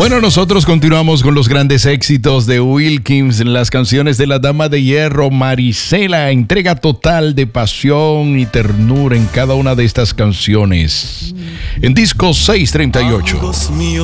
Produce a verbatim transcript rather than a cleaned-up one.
Bueno, nosotros continuamos con los grandes éxitos de Wilkins, las canciones de la Dama de Hierro, Marisela, entrega total de pasión y ternura en cada una de estas canciones. En disco seiscientos treinta y ocho.